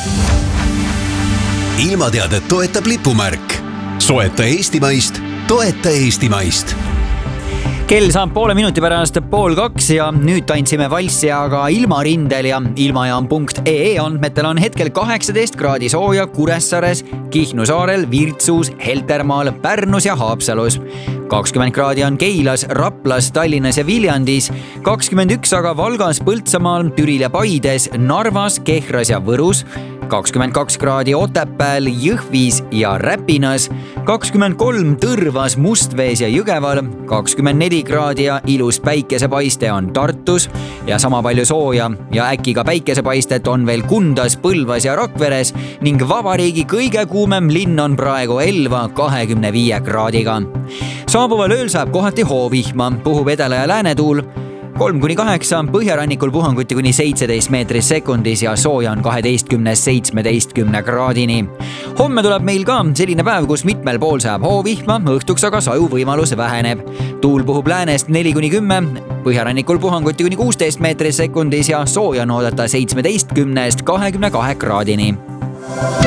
Ilmateadet toetab lipumärk. Soeta eestimaist, toeta eestimaist. Kell saab 0,5 minuti pärast 1:30 ja nüüd tantsime valssi aga ilmarindel ja ilmajaam.ee andmetel on hetkel 18 kraadi sooja Kuressaares, Kihnu saarel, Virtsus, Heltermaal, Pärnus ja Haapsalus. 20 kraadi on Keilas, Raplas, Tallinnas ja Viljandis, 21 aga Valgas, Põltsamaal, Türil ja Paides, Narvas, Kehras ja Võrus, 22 kraadi Otepääl, Jõhvis ja Räpinas, 23 Tõrvas, Mustvees ja Jõgeval, 24 kraadi ja ilus päikesepaiste on Tartus ja sama palju sooja ja äkki ka päikesepaistet on veel Kundas, Põlvas ja Rakveres ning vabariigi kõige kuumem linn on praegu Elva 25 kraadiga. Saabuval ööl saab kohati hoovihma, puhub edela- ja läänetuul 3-8, põhjarannikul puhanguti kuni 17 meetris sekundis ja sooja on 12-17 kraadini. Homme tuleb meil ka selline päev, kus mitmel pool saab hoovihma, õhtuks aga saju võimalus väheneb. Tuul puhub läänest 4-10, põhjarannikul puhanguti kuni 16 meetris sekundis ja sooja on oodata 17-22 kraadini.